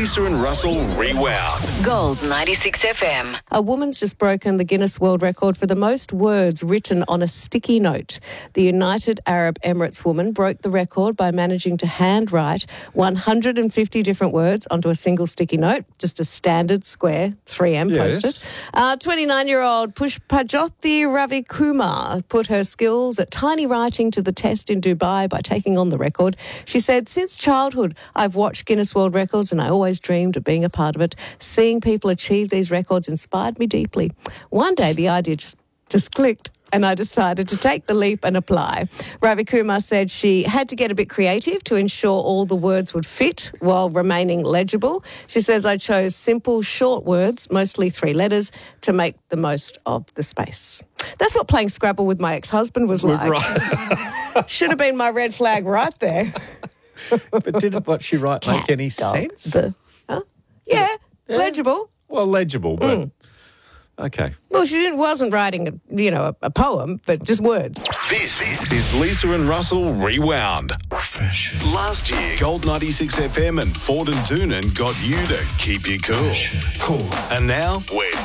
Lisa and Russell Rewound. Gold 96 FM. A woman's just broken the Guinness World Record for the most words written on a sticky note. The United Arab Emirates woman broke the record by managing to handwrite 150 different words onto a single sticky note, just a standard square 3M post-it. 29-year-old Pushpajyothi Ravikumar put her skills at tiny writing to the test in Dubai by taking on the record. She said, "Since childhood, I've watched Guinness World Records and I always dreamed of being a part of it. Seeing people achieve these records inspired me deeply. One day the idea just clicked and I decided to take the leap and apply." Ravi Kumar said she had to get a bit creative to ensure all the words would fit while remaining legible. She says, "I chose simple, short words, mostly 3 letters, to make the most of the space." That's what playing Scrabble with my ex-husband was like. Right. Should have been my red flag right there. But didn't what she write make any sense? Yeah, legible. Well, legible, but okay. Well, she wasn't writing, a poem, but just words. This is Lisa and Russell Rewound. Last year, Gold 96 FM and Ford and Doonan got you to keep you cool. And now we're